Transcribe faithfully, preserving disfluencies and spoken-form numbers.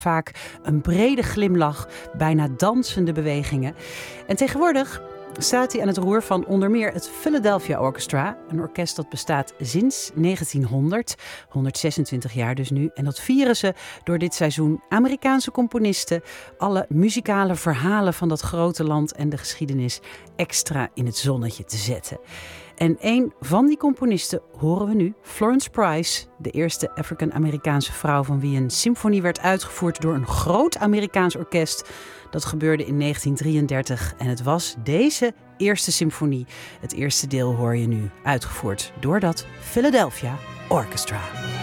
vaak een brede glimlach, bijna dansende bewegingen. En tegenwoordig staat hij aan het roer van onder meer het Philadelphia Orchestra. Een orkest dat bestaat sinds negentienhonderd, honderdzesentwintig jaar dus nu. En dat vieren ze door dit seizoen Amerikaanse componisten alle muzikale verhalen van dat grote land en de geschiedenis extra in het zonnetje te zetten. En een van die componisten horen we nu, Florence Price, de eerste African-Amerikaanse vrouw van wie een symfonie werd uitgevoerd door een groot Amerikaans orkest. Dat gebeurde in negentien drieëndertig en het was deze eerste symfonie. Het eerste deel hoor je nu, uitgevoerd door dat Philadelphia Orchestra.